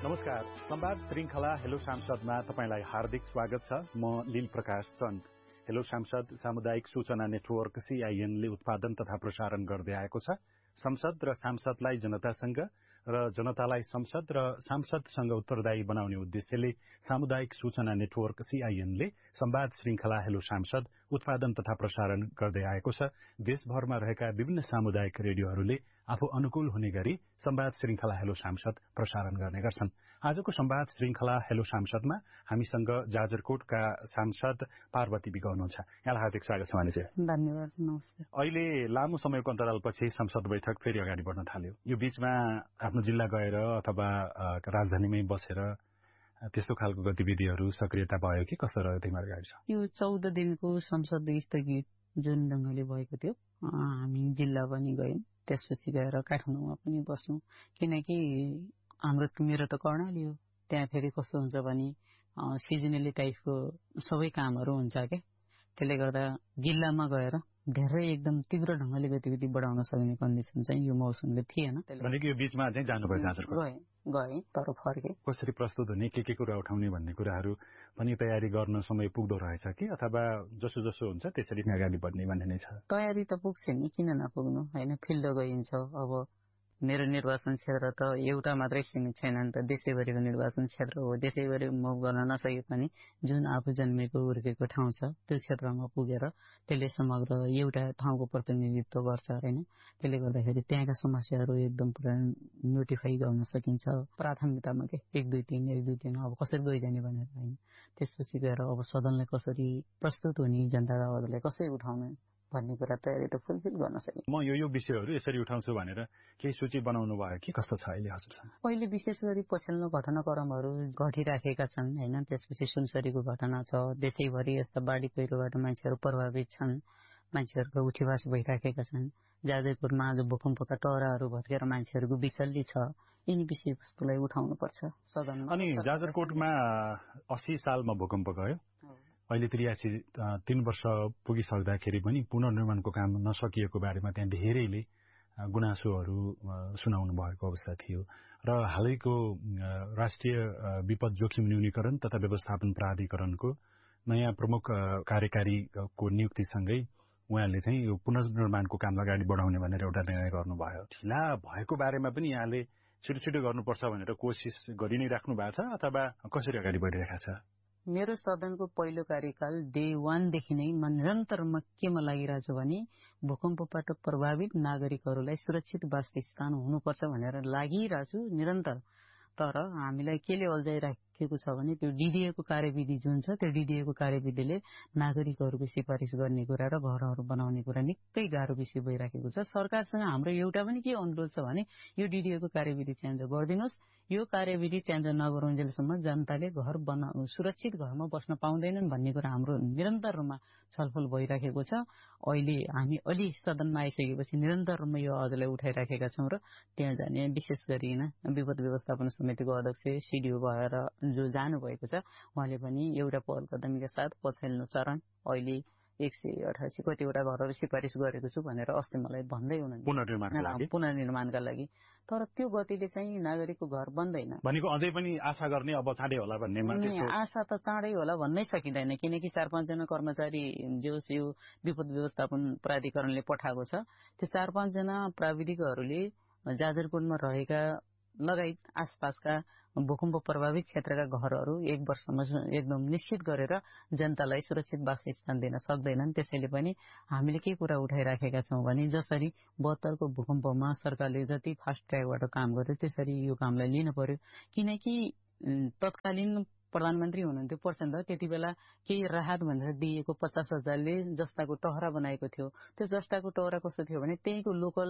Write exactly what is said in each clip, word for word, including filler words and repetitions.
नमस्कार। संवाद श्रृंखला हेलो सांसदमा तपाईलाई हार्दिक स्वागत छ। म लील प्रकाश चन्द। हेलो सांसद सामुदायिक सूचना नेटवर्क सीआईएन ले उत्पादन तथा प्रसारण गर्दै आएको छ। संसद र सांसदलाई जनतासँग र जनतालाई संसद र सांसदसँग उत्तरदायी बनाउने उद्देश्यले सामुदायिक सूचना नेटवर्क सीआईएन ले संवाद श्रृंखला हेलो सांसद उत्पादन तथा प्रसारण गर्दै आएको छ। देशभरमा रहेका विभिन्न सामुदायिक रेडियोहरूले आफू अनुकूल हुने गरी संवाद श्रृंखला हेलो सांसद प्रसारण गर्ने गर्छन्। आजको संवाद श्रृंखला हेलो सांसदमा हामीसँग जाजरकोटका सांसद पार्वती विक हुनुहुन्छ। यहाँलाई हार्दिक स्वागत छ मानिस। धन्यवाद। नमस्कार। अहिले लामो समयको अन्तरालपछि संसद बैठक फेरि अगाडि बढ्न थाल्यो। यो बीचमा आफ्नो जिल्ला गएर अथवा राजधानीमै बसेर त्यस्तो खालको गतिविधिहरू सक्रियता भयो कि कस्तो रह्यो तिम्रो अगाडि छ? यो चौध दिनको संसद स्थगित जुन ढंगले भएको थियो, हामी जिल्ला पनि गयौं, त्यसपछि गएर काठमाडौँमा पनि बस्यौं। किनकि हाम्रो मेरो त कर्णाली हो, त्यहाँ फेरि कस्तो हुन्छ भने सिजनली टाइपको सबै कामहरू हुन्छ के, त्यसले गर्दा जिल्लामा गएर धेरै एकदम तीव्र ढंगले गतिविधि बढाउन सक्ने कन्डिसन चाहिँ यो मौसमले थिएन। भनेको यो बीचमा चाहिँ जानुभयो जाजरकोट? गए गए तर फर्के। कसरी प्रस्तुत हुने, के के कुरा उठाउने भन्ने कुराहरू पनि तयारी गर्न समय पुग्दो रहेछ कि अथवा जसो जसो हुन्छ त्यसरी नै अगाडि बढ्ने भन्ने नै छ? तयारी त पुग्छ नि, किन नपुग्नु हैन। फिल्ड गइन्छ। अब मेरो निर्वाचन क्षेत्र त एउटा मात्रै सीमित छैन नि त, देशैभरिको निर्वाचन क्षेत्र हो। देशैभरि मुभ गर्न नसके पनि जुन आफू जन्मेको हुर्केको ठाउँ छ त्यो क्षेत्रमा पुगेर त्यसले समग्र एउटा ठाउँको प्रतिनिधित्व गर्छ हैन। त्यसले गर्दाखेरि त्यहाँका समस्याहरू एकदम पुरा नोटिफाई गर्न सकिन्छ प्राथमिकतामा के, एक दुई तीन एक दुई तीन अब कसरी गइजाने भनेर हैन। त्यसपछि गएर अब सदनलाई कसरी प्रस्तुत हुने, जनताका आवाजलाई कसरी उठाउने भन्ने कुरा तयारी त फुलफिल गर्न सकिन्छ। म यो यो विषयहरू यसरी उठाउँछु भनेर केही सूची बनाउनु भयो कि कस्तो छ अहिले हजुरसँग? अहिले विशेष गरी पछिल्लो घटनाक्रमहरू घटिराखेका छन् हैन। त्यसपछि सुनसरीको घटना छ, देशैभरि यस्ता बाढी पहिरोबाट मान्छेहरू प्रभावित छन्, मान्छेहरूको उठीवास भइराखेका छन्। जाजरकोटमा आज भूकम्पका टहराहरू भत्केर मान्छेहरूको विचल्ली छ। यिनी विषयवस्तुलाई उठाउनु पर्छ सदनमा। अनि जाजरकोटमा अस्सी सालमा भूकम्प गयो, अहिले त्रियासी तीन वर्ष पुगिसक्दाखेरि पनि पुनर्निर्माणको काम नसकिएको बारेमा त्यहाँ धेरैले गुनासोहरू सुनाउनु भएको अवस्था थियो र हालैको राष्ट्रिय विपद जोखिम न्यूनीकरण तथा व्यवस्थापन प्राधिकरणको नयाँ प्रमुख कार्यकारीको नियुक्तिसँगै उहाँले चाहिँ यो पुनर्निर्माणको काम अगाडि बढाउने भनेर एउटा निर्णय गर्नुभयो। ढिला भएको बारेमा पनि यहाँले छिटो छिटो गर्नुपर्छ भनेर कोसिस गरि नै राख्नु भएको छ अथवा कसरी अगाडि बढिरहेको छ? मेरो सदनको पहिलो कार्यकाल डे वानदेखि नै म निरन्तरमा केमा लागिरहेको छु भने भूकम्पबाट प्रभावित नागरिकहरूलाई सुरक्षित वासस्थान हुनुपर्छ भनेर लागिरहेको छु निरन्तर। तर हामीलाई केले अल्झाइराखेको छ भने त्यो डीडीएको कार्यविधि जुन छ त्यो डीडीएको कार्यविधिले नागरिकहरूको सिफारिस गर्ने कुरा र घरहरू बनाउने कुरा निकै गाह्रो विषय भइराखेको छ। सरकारसँग हाम्रो एउटा पनि के अनुरोध छ भने यो डीडीएको कार्यविधि चेन्ज गरिदिनुहोस्। यो कार्यविधि चेन्ज नगरुन्जेलसम्म जनताले घर बना सुरक्षित घरमा बस्न पाउँदैनन् भन्ने कुरा हाम्रो निरन्तर रूपमा छलफल भइराखेको छ। अहिले हामी अलि सदनमा आइसकेपछि निरन्तर रूपमा यो अझलाई उठाइराखेका छौँ र त्यहाँ जाने विशेष गरी विपद व्यवस्थापन समितिको अध्यक्ष सीडीओ भएर जो जानु भएको छ उहाँले पनि एउटा पहल कदमीका साथ पछिल्लो चरण अहिले एक सय अठासी कतिवटा घरहरू सिफारिस गरेको छु भनेर अस्ति मलाई भन्दै हुनुहुन्छ पुनर्निर्माणका लागि पुनर्निर्माणका लागि। तर त्यो गतिले चाहिँ नागरिकको घर बन्दैन भनेको अझै पनि आशा गर्ने अब चाँडै होला भन्नेमा आशा त चाँडै होला भन्नै सकिँदैन। किनकि चार पाँचजना कर्मचारी जोस यो विपद व्यवस्थापन प्राधिकरणले पठाएको छ, त्यो चार पाँचजना प्राविधिकहरूले जाजरकोटमा रहेका लगायत आसपासका भूकम्प प्रभावित क्षेत्रका घरहरू एक वर्षमा एकदम निश्चित गरेर जनतालाई सुरक्षित वासस्थान दिन सक्दैनन्। त्यसैले पनि हामीले के कुरा उठाइराखेका छौँ भने जसरी बहत्तरको भूकम्पमा सरकारले जति फास्ट ट्र्याकबाट काम गर्यो त्यसरी यो कामलाई लिन पर्यो। किनकि तत्कालीन प्रधानमन्त्री हुनुहुन्थ्यो प्रचण्ड, त्यति बेला केही राहत भनेर दिएको पचास हजारले जस्ताको टहरा बनाएको थियो। त्यो जस्ताको टहरा कस्तो थियो भने त्यहीको लोकल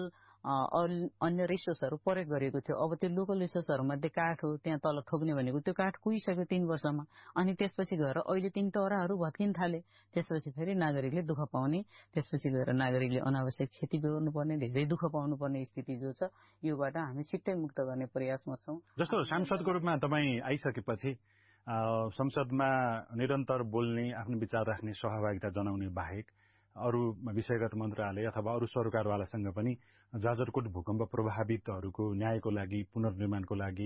अन्य रिसोर्सहरू प्रयोग गरेको थियो। अब त्यो लोकल रिसोर्सहरू मध्ये काठ हो, त्यहाँ तल ठोक्ने भनेको त्यो काठ कुहिसक्यो तीन वर्षमा। अनि त्यसपछि गएर अहिले तीन टहराहरू भत्किन थाले। त्यसपछि फेरि नागरिकले दुःख पाउने, त्यसपछि गएर नागरिकले अनावश्यक क्षति गर्नुपर्ने, धेरै दुःख पाउनुपर्ने स्थिति जो छ योबाट हामी छिट्टै मुक्त गर्ने प्रयासमा छौँ। जस्तो सांसदको रूपमा तपाईँ आइसकेपछि संसदमा निरन्तर बोल्ने, आफ्नो विचार राख्ने, सहभागिता जनाउने बाहेक अरू विषयगत मन्त्रालय अथवा अरू सरकारवालासँग पनि जाजरकोट भूकम्प प्रभावितहरूको न्यायको लागि, पुनर्निर्माणको लागि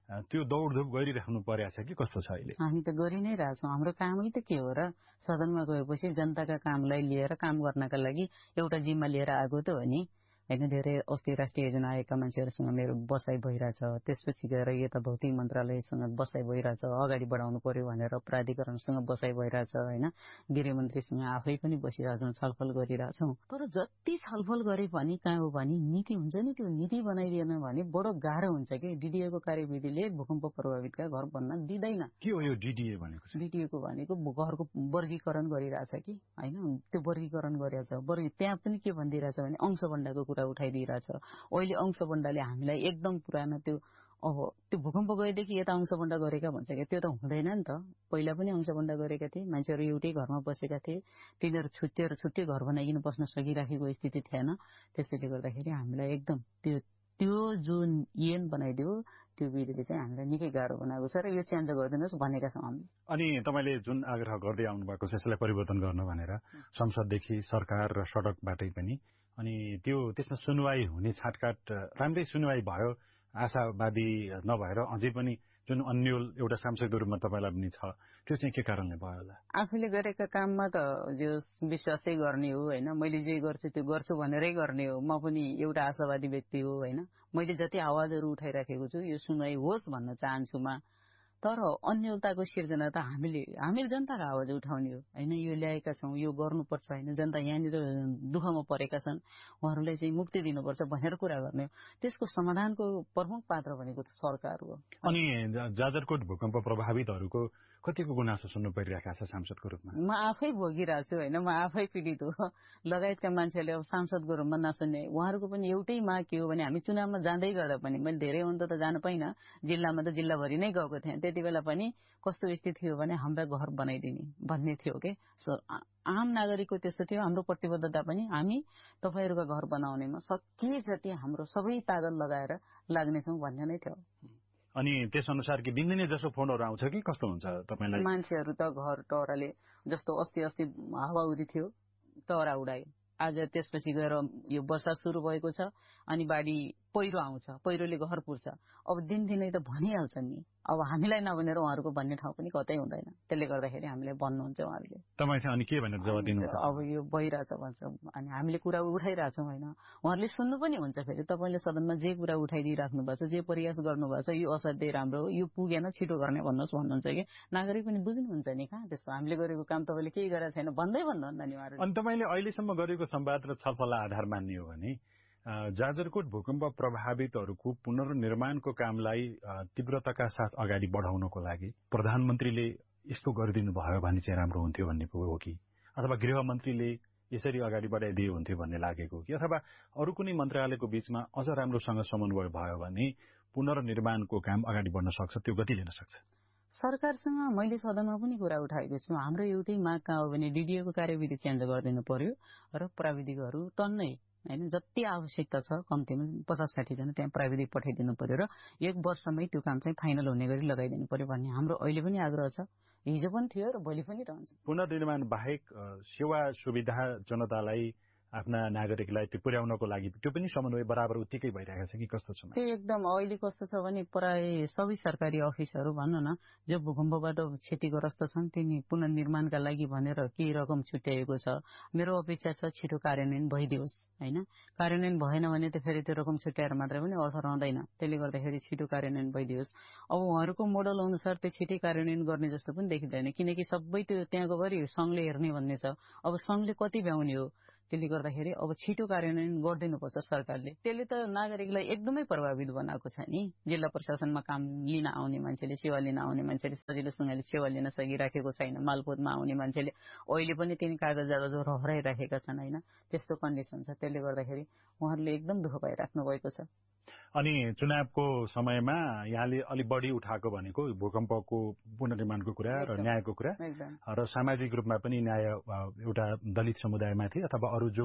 त्यो दौडधुप गरिराख्नु परेको छ कि कस्तो छ अहिले? हामी त गरि नै रहेछौँ। हाम्रो कामै त के हो र? सदनमा गएपछि जनताका कामलाई लिएर काम गर्नका लागि एउटा जिम्मा लिएर आएको त हो नि होइन। धेरै अस्ति राष्ट्रिय योजना आएका मान्छेहरूसँग मेरो बसाइ भइरहेछ। त्यसपछि गएर यता भौतिक मन्त्रालयसँग बसाइ भइरहेछ, अगाडि बढाउनु पर्यो भनेर प्राधिकरणसँग बसाइ भइरहेछ होइन। गृहमन्त्रीसँग आफै पनि बसिरहेछौँ, छलफल गरिरहेछौँ। तर जति छलफल गरे पनि कहाँ हो भने नीति हुन्छ नि, त्यो नीति बनाइदिएन भने बडो गाह्रो हुन्छ कि। डिडिएको कार्यविधिले भूकम्प प्रभावितका घर बन्न दिँदैन। के हो यो डिडिए भनेको? डिडिएको भनेको घरको वर्गीकरण गरिरहेछ कि होइन, त्यो वर्गीकरण गरिरहेछ। वर्ग त्यहाँ पनि के भनिदिइरहेछ भने अंशबन्डाको कुरा उठाइदिइरहेछ। अहिले अंशबन्डाले हामीलाई एकदम पुरानो त्यो अब त्यो भूकम्प गएदेखि यता अंशबन्डा गरेका भन्छ क्या, त्यो त हुँदैन नि त। पहिला पनि अंशबन्डा गरेका थिए, मान्छेहरू एउटै घरमा बसेका थिए, तिनीहरू छुट्टिएर छुट्टै घर बनाइकन बस्न सकिराखेको स्थिति थिएन। त्यसैले गर्दाखेरि हामीलाई एकदम त्यो त्यो जुन ऐन बनाइदियो त्यो विधिले चाहिँ हामीलाई निकै गाह्रो बनाएको छ र यो चेन्ज गरिदिनुहोस् भनेका छौँ हामी। अनि तपाईँले जुन आग्रह गर्दै आउनु भएको छ यसलाई परिवर्तन गर्न भनेर संसददेखि सरकार र सडकबाटै पनि, अनि त्यो त्यसमा सुनवाई हुने छाटकाट राम्रै सुनवाई भयो, आशावादी नभएर अझै पनि जुन अन्यल एउटा सांसदको रूपमा तपाईँलाई पनि छ, त्यो चाहिँ के कारणले भयो होला? आफूले गरेका काममा त जो विश्वासै गर्ने हो होइन। मैले जे गर्छु त्यो गर्छु भनेरै गर्ने हो। म पनि एउटा आशावादी व्यक्ति हो होइन। मैले जति आवाजहरू उठाइराखेको छु यो सुनवाई होस् भन्न चाहन्छु म। तर अन्यलताको सिर्जना त हामीले हामीले जनताको आवाज उठाउने हो होइन। यो ल्याएका छौँ, यो गर्नुपर्छ होइन। जनता यहाँनिर दुःखमा परेका छन्, उहाँहरूलाई चाहिँ मुक्ति दिनुपर्छ भनेर कुरा गर्ने हो। त्यसको समाधानको प्रमुख पात्र भनेको त सरकार हो। अनि जाजरकोट भूकम्प प्रभावितहरूको कतिको गुनासो सुन्नु परिरहेको छ सांसदको रूपमा? म आफै भोगिरहेको छु होइन। म आफै पीडित हो। लगायतका मान्छेले अब सांसदको रूपमा नसुन्ने उहाँहरूको पनि एउटै माग के हो भने हामी चुनावमा जाँदै गर्दा पनि, मैले धेरै अन्त त जानु पाइनँ, जिल्लामा त जिल्लाभरि नै गएको थिएँ। त्यति बेला पनि कस्तो स्थिति थियो भने हाम्रा घर बनाइदिने भन्ने थियो कि। सो आम नागरिकको त्यस्तो थियो। हाम्रो प्रतिबद्धता पनि हामी तपाईँहरूका घर बनाउनेमा सके जति हाम्रो सबै तागत लगाएर लाग्नेछौँ भन्ने नै थियो। अनि त्यस अनुसार कि दिनदिनै जसो फोनहरू आउँछ कि कस्तो हुन्छ तपाईँलाई? मान्छेहरू त घर टहराले जस्तो अस्ति अस्ति हावाहुरी थियो, टहरा उडायो। आज त्यसपछि गएर यो वर्षा सुरु भएको छ अनि बाढी पहिरो आउँछ, पहिरोले घर पुर्छ। अब दिनदिनै त भनिहाल्छन् नि। अब हामीलाई नभनेर उहाँहरूको भन्ने ठाउँ पनि कतै हुँदैन। त्यसले गर्दाखेरि हामीलाई भन्नुहुन्छ उहाँहरूले। तपाईँ चाहिँ अनि के भनेर जवाब दिनुहुन्छ? अब यो भइरहेछ भन्छ अनि हामीले कुरा उठाइरहेछौँ होइन। उहाँहरूले सुन्नु पनि हुन्छ। फेरि तपाईँले सदनमा जे कुरा उठाइदिइराख्नु भएको छ, जे प्रयास गर्नुभएको छ, यो असाध्यै राम्रो हो, यो पुगेन छिटो गर्ने भन्नुहोस् भन्नुहुन्छ कि नागरिक पनि बुझ्नुहुन्छ नि। कहाँ त्यस्तो हामीले गरेको काम तपाईँले केही गरेको छैन भन्दै भन्नुहुन्न नि उहाँहरू। अनि तपाईँले अहिलेसम्म गरेको संवाद र छलफललाई आधार मान्ने हो भने जाजरकोट भूकम्प प्रभावितहरूको पुनर्निर्माणको कामलाई तीव्रताका साथ अगाडि बढाउनको लागि प्रधानमन्त्रीले यस्तो गरिदिनु भयो भने चाहिँ राम्रो हुन्थ्यो भन्ने हो कि, अथवा गृहमन्त्रीले यसरी अगाडि बढाइदिए हुन्थ्यो भन्ने लागेको कि, अथवा अरू कुनै मन्त्रालयको बीचमा अझ राम्रोसँग समन्वय भयो भने पुनर्निर्माणको काम अगाडि बढ्न सक्छ, त्यो गति लिन सक्छ? सरकारसँग मैले सदनमा पनि कुरा उठाएको छु। हाम्रो एउटै माग कहाँ हो भने डिडिएको कार्यविधि चेन्ज गरिदिनु पर्यो र प्राविधिकहरू टन्नै होइन जति आवश्यकता छ कम्तीमा पचास साठी जना त्यहाँ प्राविधिक पठाइदिनु पर्यो र एक वर्षमै त्यो काम चाहिँ फाइनल हुने गरी लगाइदिनु पर्यो भन्ने हाम्रो अहिले पनि आग्रह छ। हिजो पनि थियो र भोलि पनि रहन्छ। पुनर्निर्माण बाहेक सेवा सुविधा जनतालाई आफ्ना नागरिकलाई त्यो पुर्याउनको लागि त्यो पनि समन्वय बराबर उत्तिकै भइरहेको छ कि कस्तो छ? त्यो एकदम अहिले कस्तो छ भने प्राय सबै सरकारी अफिसहरू भन्न न जो भूकम्पबाट क्षतिग्रस्त छन् तिनी पुनर्निर्माणका लागि भनेर केही रकम छुट्याएको छ। मेरो अपेक्षा छ छिटो कार्यान्वयन भइदियोस् होइन। कार्यान्वयन भएन भने त फेरि त्यो रकम छुट्याएर मात्रै पनि अर्थ रहँदैन। त्यसले गर्दाखेरि छिटो कार्यान्वयन भइदियोस्। अब उहाँहरूको मोडल अनुसार त्यो छिटै कार्यान्वयन गर्ने जस्तो पनि देखिँदैन, किनकि सबै त्यो त्यहाँ गरी सङ्घले हेर्ने भन्ने छ। अब सङ्घले कति भ्याउने हो, त्यसले गर्दाखेरि अब छिटो कार्यान्वयन गरिदिनुपर्छ सरकारले। त्यसले त नागरिकलाई एकदमै प्रभावित बनाएको छ नि। जिल्ला प्रशासनमा काम लिन आउने मान्छेले, सेवा लिन आउने मान्छेले सजिलोसँगले सेवा लिन सकिराखेको छैन। मालपोतमा आउने मान्छेले अहिले पनि तिनी कागजातहरू हराइराखेका छन् होइन। त्यस्तो कन्डिसन छ। त्यसले गर्दाखेरि उहाँहरूले एकदम दुःख पाइराख्नु भएको छ। अनि चुनावको समयमा यहाँले अलि बढी उठाएको भनेको भूकम्पको पुनर्निर्माणको कुरा र न्यायको कुरा र सामाजिक रूपमा पनि न्याय एउटा दलित समुदायमाथि अथवा अरू जो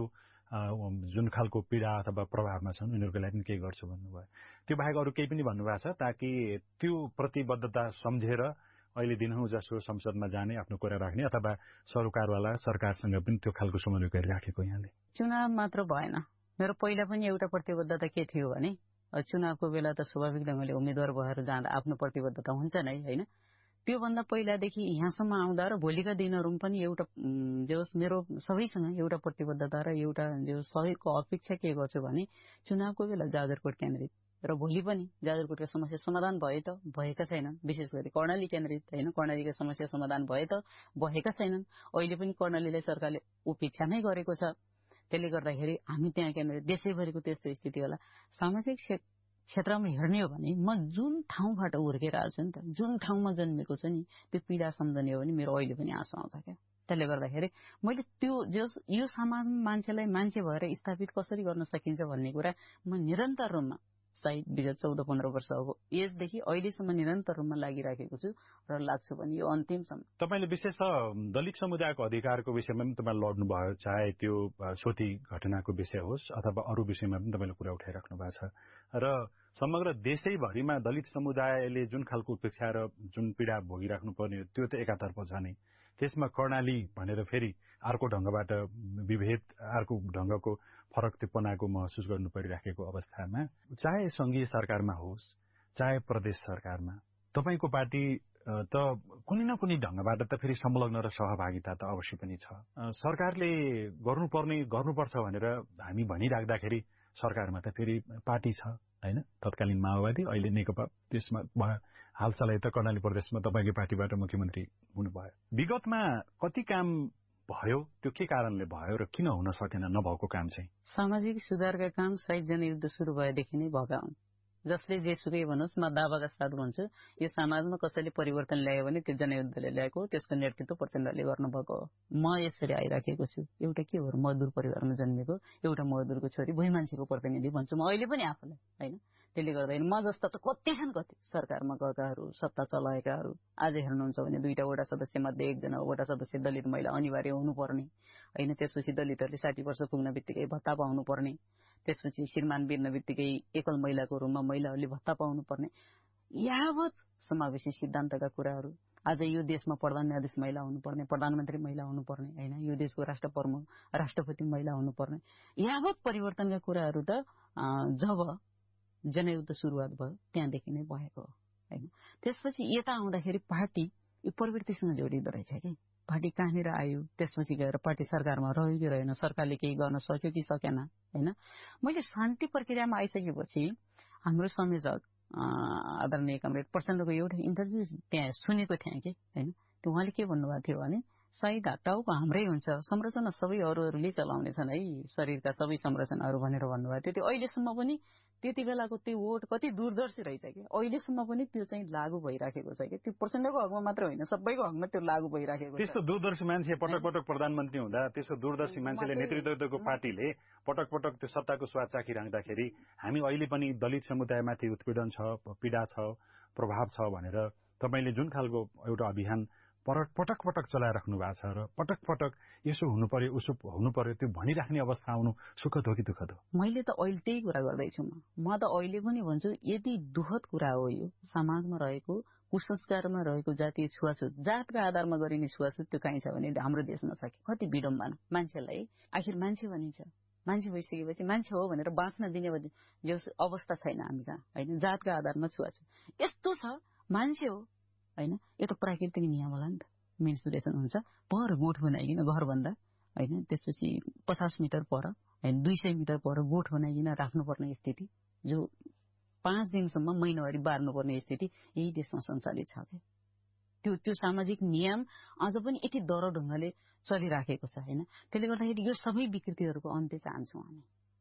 जुन खालको पीडा अथवा प्रभावमा छन् उनीहरूको लागि पनि केही गर्छु भन्नुभयो। त्यो बाहेक अरू केही पनि भन्नुभएको छ ताकि त्यो प्रतिबद्धता सम्झेर अहिले दिनहुँ जसो संसदमा जाने, आफ्नो कुरा राख्ने अथवा सरकारवाला सरकारसँग पनि त्यो खालको समन्वय गरिराखेको यहाँले? चुनाव मात्र भएन, मेरो पहिला पनि एउटा प्रतिबद्धता के थियो भने चुनावको बेला त स्वाभाविक ढङ्गले उम्मेद्वार भएर जाँदा आफ्नो प्रतिबद्धता हुन्छ नै होइन। त्योभन्दा पहिलादेखि यहाँसम्म आउँदा र भोलिका दिनहरूमा पनि एउटा जो मेरो सबैसँग एउटा प्रतिबद्धता र एउटा जो सबैको अपेक्षा के गर्छु भने चुनावको बेला जाजरकोट केन्द्रित र भोलि पनि जाजरकोटका समस्या समाधान भए त भएका छैनन्, विशेष गरी कर्णाली केन्द्रित होइन, कर्णालीका समस्या समाधान भए त भएका छैनन्। अहिले पनि कर्णालीलाई सरकारले उपेक्षा नै गरेको छ। त्यसले गर्दाखेरि हामी त्यहाँ केन्द्रित देशैभरिको त्यस्तो स्थिति होला। सामाजिक क्षेत्रमा हेर्ने हो भने म जुन ठाउँबाट हुर्केर आएको छु नि त, जुन ठाउँमा जन्मेको छु नि, त्यो पीडा सम्झने हो भने मेरो अहिले पनि आँसु आउँछ क्या। त्यसले गर्दाखेरि मैले त्यो जस यो समाजमा मान्छेलाई मान्छे भएर स्थापित कसरी गर्न सकिन्छ भन्ने कुरा म निरन्तर रूपमा सायद विगत चौध पन्ध्र वर्ष अब यसदेखि अहिलेसम्म निरन्तर रूपमा लागिराखेको छु र लाग्छु भने यो अन्तिमसम्म। तपाईँले विशेष दलित समुदायको अधिकारको विषयमा पनि तपाईँ लड्नु भयो, चाहे त्यो सोती घटनाको विषय होस् अथवा अरू विषयमा पनि तपाईँले कुरा उठाइराख्नु भएको छ र समग्र देशैभरिमा दलित समुदायले जुन खालको उपेक्षा र जुन पीडा भोगिराख्नु पर्ने त्यो त एकातर्फ छ नै, त्यसमा कर्णाली भनेर फेरि अर्को ढङ्गबाट विभेद, अर्को ढङ्गको फरक टिप्पणाको महसुस गर्नु परिराखेको अवस्थामा चाहे संघीय सरकारमा होस् चाहे प्रदेश सरकारमा तपाईँको पार्टी त कुनै न कुनै ढङ्गबाट त फेरि संलग्न र सहभागिता त अवश्य पनि छ। सरकारले गर्नुपर्ने गर्नुपर्छ भनेर हामी भनिराख्दाखेरि सरकारमा त फेरि पार्टी छ होइन, तत्कालीन माओवादी, अहिले नेकपा, त्यसमा भयो। हालसालै त कर्णाली प्रदेशमा तपाईँकै पार्टीबाट मुख्यमन्त्री हुनुभयो। विगतमा कति काम भयो, त्यो के कारणले भयो र किन हुन सकेन नभएको काम चाहिँ? सामाजिक सुधारका काम सायद जनयुद्ध सुरु भएदेखि नै भएका हुन्। जसले जेसुकै भनोस्, म दावाका साथ भन्छु यो समाजमा कसैले परिवर्तन ल्यायो भने त्यो जनयुद्धले ल्याएको, त्यसको नेतृत्व प्रचण्डले गर्नुभएको हो। म यसरी आइराखेको छु। एउटा के हो, मजदुर परिवारमा जन्मेको एउटा मजदुरको छोरी, भुइँ मान्छेको प्रतिनिधि भन्छु म अहिले पनि आफूलाई होइन। त्यसले गर्दाखेरि म जस्ता त कति छन्, कति सरकारमा गएकाहरू, सत्ता चलाएकाहरू। आज हेर्नुहुन्छ भने दुईटा वडा सदस्य मध्ये एकजना वडा सदस्य दलित महिला अनिवार्य हुनुपर्ने होइन। त्यसपछि दलितहरूले साठी वर्ष पुग्न बित्तिकै भत्ता पाउनुपर्ने, त्यसपछि श्रीमान बिर्न बित्तिकै एकल महिलाको रूपमा महिलाहरूले भत्ता पाउनुपर्ने, यावत समावेशी सिद्धान्तका कुराहरू। आज यो देशमा प्रधान न्यायाधीश महिला हुनुपर्ने, प्रधानमन्त्री महिला हुनुपर्ने होइन, यो देशको राष्ट्र प्रमुख राष्ट्रपति महिला हुनुपर्ने, यावत परिवर्तनका कुराहरू त जब जनयुद्ध सुरुवात भयो त्यहाँदेखि नै भएको हो होइन। त्यसपछि यता आउँदाखेरि पार्टी यो प्रवृत्तिसँग जोडिँदो रहेछ कि पार्टी कहाँनिर आयो, त्यसपछि गएर पार्टी सरकारमा रह्यो कि रहेन, सरकारले केही गर्न सक्यो कि सकेन होइन। मैले शान्ति प्रक्रियामा आइसकेपछि हाम्रो संयोजक आदरणीय कमरेड प्रचण्डको एउटा इन्टरभ्यू त्यहाँ सुनेको थिएँ कि होइन। त्यो उहाँले के भन्नुभएको थियो भने सायद टाउको हाम्रै हुन्छ, संरचना सबै अरूहरूले चलाउनेछन् है, शरीरका सबै संरचनाहरू भनेर भन्नुभएको थियो। त्यो अहिलेसम्म पनि त्यति बेलाको त्यो वोट कति दूरदर्शी रहेछ कि अहिलेसम्म पनि त्यो चाहिँ लागू भइराखेको छ कि। त्यो प्रचण्डको हकमा मात्र होइन, सबैको हकमा त्यो लागू भइराखेको छ। त्यस्तो दूरदर्शी मान्छे पटक पटक प्रधानमन्त्री हुँदा, त्यस्तो दूरदर्शी मान्छेले नेतृत्वको पार्टीले पटक पटक त्यो सत्ताको स्वाद चाखिराख्दाखेरि हामी अहिले पनि दलित समुदायमाथि उत्पीडन छ, पीडा छ, प्रभाव छ भनेर तपाईँले जुन खालको एउटा अभियान पटक पटक पटक चलाइराख्नु भएको छ र पटक पटक यसो हुनु पर्यो उसो हुनु पर्यो त्यो भनिराख्ने अवस्था आउनु सुखद हो कि दुःखद हो? मैले त अहिले त्यही कुरा गर्दैछु। म म त अहिले पनि भन्छु यदि दुःखद कुरा हो यो समाजमा रहेको कुसंस्कारमा रहेको जातीय छुवाछुत, जातका आधारमा गरिने छुवाछुत त्यो कहीँ छ भने हाम्रो देशमा छ कि। कति विडम्बना, मान्छेलाई आखिर मान्छे भनिन्छ, मान्छे भइसकेपछि मान्छे हो भनेर बाँच्न दिने जो अवस्था छैन हामी कहाँ होइन। जातका आधारमा छुवाछुत यस्तो छ, मान्छे हो होइन, यो त प्राकृतिक नियम होला नि त। मेन्सुरेसन हुन्छ, पर गोठ बनाइकन घरभन्दा होइन, त्यसपछि पचास मिटर पर होइन, दुई सय मिटर पर गोठ बनाइकन राख्नुपर्ने स्थिति, जो पाँच दिनसम्म महिनावारी बार्नुपर्ने स्थिति यही देशमा सञ्चालित छ क्या। त्यो त्यो सामाजिक नियम अझ पनि यति डह्रो ढङ्गले चलिराखेको छ होइन। त्यसले गर्दाखेरि यो सबै विकृतिहरूको अन्त्य चाहन्छौँ हामी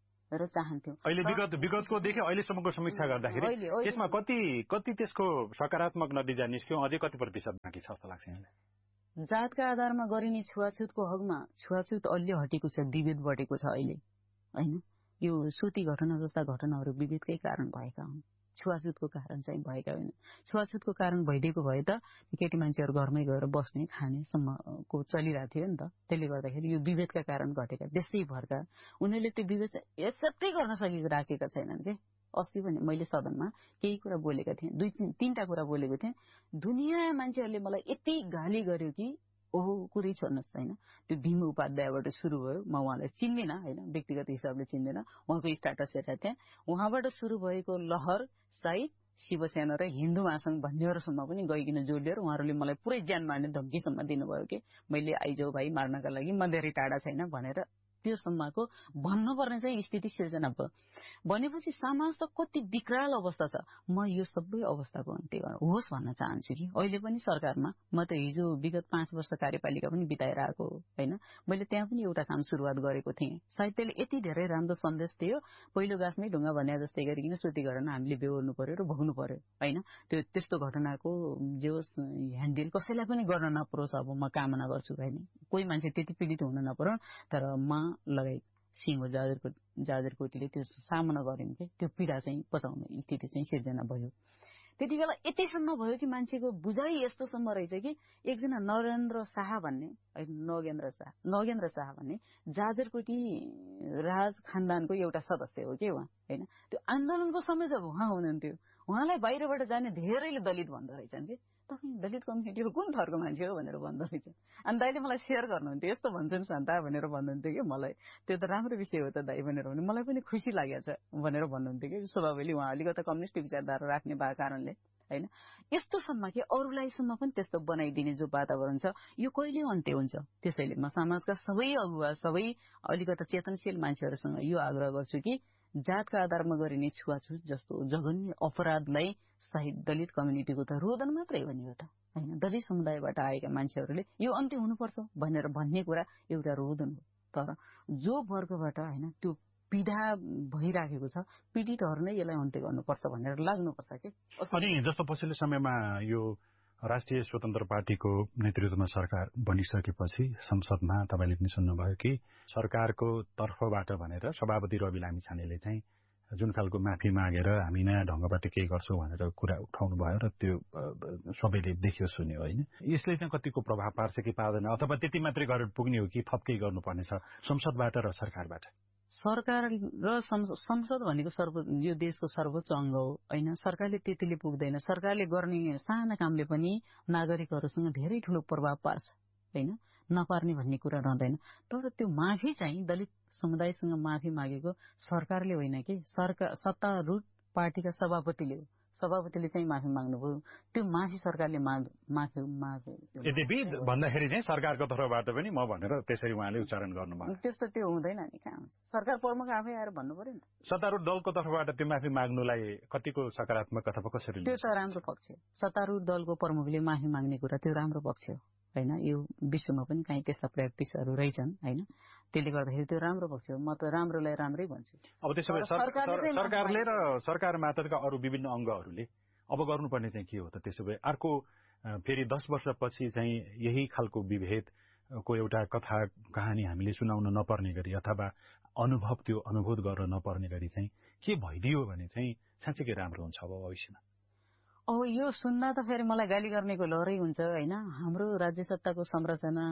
र चाहन्थ्यौँ। अहिले विगत विगतकोदेखि अहिलेसम्मको समीक्षा गर्दाखेरि यसमा कति कति त्यसको सकारात्मक नतिजा निस्क्यो, अझै कति प्रतिशत बाँकी छ जस्तो लाग्छ यहाँलाई? जातका आधारमा गरिने छुवाछुतको हकमा छुवाछुत अलि हटेको छ, विभेद बढेको छ अहिले होइन। यो सुती घटना जस्ता घटनाहरू विभेदकै कारण भएका हुन्, छुवाछुतको कारण चाहिँ भएका होइन। छुवाछुतको कारण भइदिएको भए त केटी मान्छेहरू घरमै गएर बस्ने खानेसम्मको चलिरहेको थियो नि त। त्यसले गर्दाखेरि यो विभेदका कारण घटेका देशैभरका उनीहरूले त्यो विभेद एक्सेप्टै गर्न सकेको राखेका छैनन् के। अस्ति पनि मैले सदनमा केही कुरा बोलेका थिएँ, दुई तिनवटा कुरा बोलेको थिएँ। दुनियाँ मान्छेहरूले मलाई यति गाली गर्यो कि ओहो कुरै छोड्नुहोस् होइन। त्यो भीम उपाध्यायबाट सुरु भयो, म उहाँलाई चिन्दिनँ होइन, व्यक्तिगत हिसाबले चिन्दिनँ, उहाँको स्टाटस हेरेर त्यहाँ उहाँबाट सुरु भएको लहर सायद शिवसेना र हिन्दू महासंघ भन्नेहरूसम्म पनि गइकन जोडिएर उहाँहरूले मलाई पुरै ज्यान मार्ने धम्कीसम्म दिनुभयो कि मैले आइजाऊ भाइ मार्नका लागि, म धेरै टाढा छैन भनेर त्यो सम्मको भन्नुपर्ने चाहिँ स्थिति सिर्जना भयो। भनेपछि समाज त कति विकराल अवस्था छ। म यो सबै अवस्थाको अन्त्य होस् भन्न चाहन्छु कि अहिले पनि सरकारमा म त हिजो विगत पाँच वर्ष कार्यपालिका पनि बिताएर आएको होइन, मैले त्यहाँ पनि एउटा काम सुरुवात गरेको थिएँ। सायद त्यसले यति धेरै राम्रो सन्देश थियो, पहिलो गाछमै ढुङ्गा भने जस्तै गरिकन सुती घटना हामीले बेहोर्नु पर्यो र भोग्नु पर्यो होइन। त्यो त्यस्तो घटनाको जे होस् ह्यान्डल कसैलाई पनि गर्न नपरोस् अब म कामना गर्छु होइन, कोही मान्छे त्यति पीडित हुन नपरोस्। तर म लगायत सिंह जाजरकोट जाजरकोटीले त्यो सामना गर्यौं कि त्यो पीडा चाहिँ पचाउने स्थिति चाहिँ सिर्जना भयो। त्यति बेला यतिसम्म भयो कि मान्छेको बुझाइ यस्तोसम्म रहेछ कि एकजना नरेन्द्र शाह भन्ने नगेन्द्र शाह नगेन्द्र शाह भन्ने जाजरकोटी राज खानदानको एउटा सदस्य हो कि उहाँ होइन। त्यो आन्दोलनको समय जब उहाँ हुनुहुन्थ्यो, उहाँलाई बाहिरबाट जाने धेरैले दलित भन्दो रहेछन् कि तपाईँ दलित कम्युनिटीको कुन थरको मान्छे हो भनेर भन्दो रहेछ। अनि दाइले मलाई सेयर गर्नुहुन्थ्यो, यस्तो भन्छन् शान्ता भनेर भन्नुहुन्थ्यो कि मलाई, त्यो त राम्रो विषय हो त दाइ भनेर भने मलाई पनि खुसी लागेको छ भनेर भन्नुहुन्थ्यो कि स्वभावले उहाँ अलिकता कम्युनिस्ट विचारधारा राख्ने भएको कारणले होइन। यस्तोसम्म कि अरूलाईसम्म पनि त्यस्तो बनाइदिने जो वातावरण छ यो कहिले अन्त्य हुन्छ। त्यसैले म समाजका सबै अगुवा सबै अलिकता चेतनशील मान्छेहरूसँग यो आग्रह गर्छु कि जातका आधारमा गरिने छुवाछुत जस्तो जघन्य अपराधलाई सायद दलित कम्युनिटीको त रोदन मात्रै हो नि हो त होइन, दलित समुदायबाट आएका मान्छेहरूले यो अन्त्य हुनुपर्छ भनेर भन्ने कुरा एउटा रोदन हो। तर जो वर्गबाट होइन त्यो पीडा भइराखेको छ, पीडितहरू नै यसलाई अन्त्य गर्नुपर्छ भनेर लाग्नुपर्छ कि। अनि जस्तो पछिल्लो समयमा यो राष्ट्रिय स्वतन्त्र पार्टीको नेतृत्वमा सरकार बनिसकेपछि संसदमा तपाईँले पनि सुन्नुभयो कि सरकारको तर्फबाट भनेर सभापति रवि लामिछानेले चाहिँ जुन खालको माफी मागेर हामी नयाँ ढंगबाट केही गर्छौं भनेर कुरा उठाउनु भयो र त्यो सबैले देख्यो सुन्यो होइन। यसले चाहिँ कतिको प्रभाव पार्छ कि पार्दैन, अथवा त्यति मात्रै गरेर पुग्ने हो कि थप केही गर्नुपर्ने छ संसदबाट र सरकारबाट? सरकार र संसद भनेको सर्व यो देशको सर्वोच्च अङ्ग हो होइन। सरकारले त्यतिले पुग्दैन। सरकारले गर्ने साना कामले पनि नागरिकहरूसँग धेरै ठूलो प्रभाव पार्छ होइन, नपार्ने भन्ने कुरा रहँदैन। तर त्यो माफी चाहिँ दलित समुदायसँग माफी मागेको सरकारले होइन कि सरकार सत्तारूढ पार्टीका सभापतिले हो। सभापतिले चाहिँ माफी माग्नुभयो, त्यो माफी सरकारले माफी मागे। यद्यपि भन्दाखेरि चाहिँ सरकारको तर्फबाट पनि म भनेर त्यसरी उहाँले उच्चारण गर्नुभयो, त्यस्तो त्यो हुँदैन नि। कहाँ हुन्छ, सरकार प्रमुख आफै आएर भन्नु पर्यो नि। सत्तारूढ दलको तर्फबाट त्यो माफी माग्नुलाई कतिको सकारात्मक अथवा कसरी? त्यो त राम्रो पक्ष हो। सत्तारूढ दलको प्रमुखले माफी माग्ने कुरा त्यो राम्रो पक्ष हो होइन। यो विश्वमा पनि कहीँ त्यस्ता प्र्याक्टिसहरू रहेछन् होइन, त्यसले गर्दाखेरि त्यो राम्रो पक्ष हो। म त राम्रोलाई राम्रै भन्छु। अब त्यसो भए सरकारले र सरकार मात्रका अरू विभिन्न अङ्गहरूले अब गर्नुपर्ने चाहिँ के हो त? त्यसो भए अर्को फेरि दस वर्षपछि चाहिँ यही खालको विभेदको एउटा कथा कहानी हामीले सुनाउन नपर्ने गरी अथवा अनुभव त्यो अनुभूत गर्न नपर्ने गरी चाहिँ के भइदियो भने चाहिँ साँच्चै राम्रो हुन्छ अब भविष्यमा? अब यो सुन्दा त फेरि मलाई गाली गर्नेको लहरै हुन्छ होइन। हाम्रो राज्य सत्ताको संरचना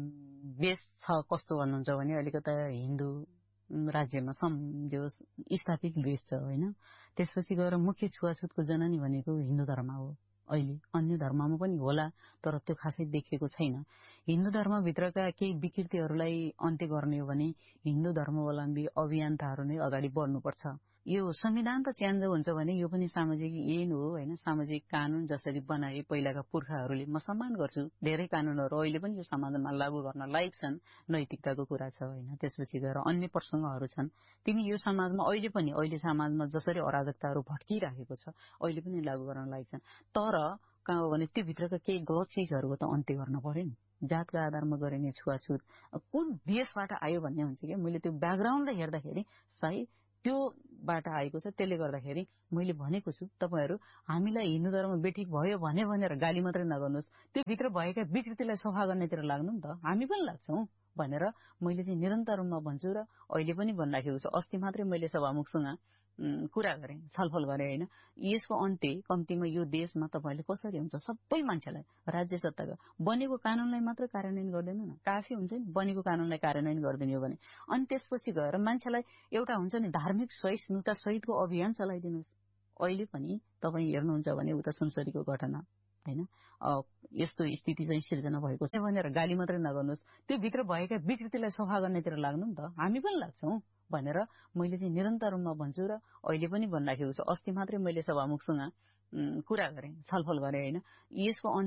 बेस छ कस्तो भन्नुहुन्छ भने अलिकता हिन्दू राज्यमा जो स्थापित बेस छ होइन। त्यसपछि गएर मुख्य छुवाछुतको जननी भनेको हिन्दू धर्म हो। अहिले अन्य धर्ममा पनि होला तर त्यो खासै देखिएको छैन। हिन्दू धर्मभित्रका केही विकृतिहरूलाई अन्त्य गर्ने हो भने हिन्दू धर्मावलम्बी अभियन्ताहरू नै अगाडि बढ्नुपर्छ। यो संविधान त च्यान्ज हुन्छ भने यो पनि सामाजिक ऐन हो होइन। सामाजिक कानून जसरी बनाए पहिलाका पुर्खाहरूले म सम्मान गर्छु। धेरै कानूनहरू अहिले पनि यो समाजमा लागू गर्न लायक छन्, नैतिकताको कुरा छ होइन। त्यसपछि गएर अन्य प्रसङ्गहरू छन्, तिनी यो समाजमा अहिले पनि अहिले समाजमा जसरी अराजकताहरू भट्किराखेको छ अहिले पनि लागू गर्न लायक छन्। तर कहाँ हो भने त्यो भित्रका केही गलत चिजहरूको त अन्त्य गर्न पर्यो नि। जातका आधारमा गरिने छुवाछुत कुन देशबाट आयो भन्ने हुन्छ कि मैले त्यो ब्याकग्राउन्डलाई हेर्दाखेरि सायद त्योबाट आएको छ। त्यसले गर्दाखेरि मैले भनेको छु तपाईँहरू हामीलाई हिन्दू धर्म बेठिक भयो भने भनेर गाली मात्रै नगर्नुहोस्, त्यो भित्र भएका विकृतिलाई सफा गर्नेतिर लाग्नु नि त, हामी पनि लाग्छौँ भनेर मैले चाहिँ निरन्तर रूपमा भन्छु र अहिले पनि भनिराखेको छु। अस्ति मात्रै मैले सभामुखसँग कुरा गरेँ, छलफल गरेँ होइन। यसको अन्त्य कम्तीमा यो देशमा तपाईँले कसरी हुन्छ, सबै मान्छेलाई राज्य सत्ताका बनेको कानूनलाई मात्र कार्यान्वयन गरिदिनु न, काफी हुन्छ नि बनेको कानूनलाई कार्यान्वयन गरिदिने हो भने। अनि त्यसपछि गएर मान्छेलाई एउटा हुन्छ नि धार्मिक सहिष्णुता सहितको अभियान चलाइदिनुहोस्। अहिले पनि तपाईँ हेर्नुहुन्छ भने उता सुनसरीको घटना होइन यस्तो स्थिति चाहिँ सिर्जना भएको छ भनेर गाली मात्रै नगर्नुहोस्, त्यो भित्र भएका विकृतिलाई सफा गर्नेतिर लाग्नु नि त, हामी पनि लाग्छौँ भनेर मैले चाहिँ निरन्तर रूपमा भन्छु र अहिले पनि भनिराखेको छु। अस्ति मात्रै मैले सभामुखसँग कुरा गरेँ, छलफल गरेँ होइन। यसको